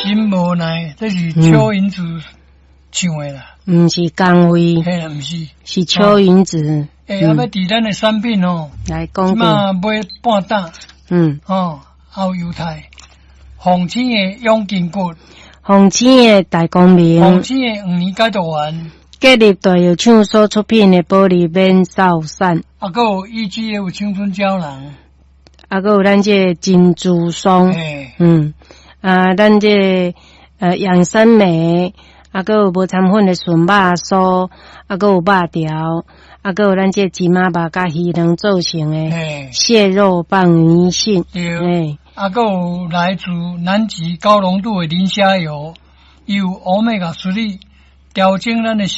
心无奈，这是邱云子唱的啦。 毋是江辉， 嘿啦，毋是， 是邱云子。 要伫咱的产品哦， 来讲即马买半担，还有犹太，红青的永筋骨， 红青的大光明， 红青的5年解毒丸， 结合大药厂所出品的保利免扫散， 还有EG的有青春胶囊， 还有咱这珍珠霜，咱这养生酶，还有无掺粉的纯肉酥，还有肉条。还有咱这鸡妈肉甲鱼卵做成的蟹肉棒鱼性， 对，还有来自南极高浓度的磷虾油，有欧米伽3调整咱的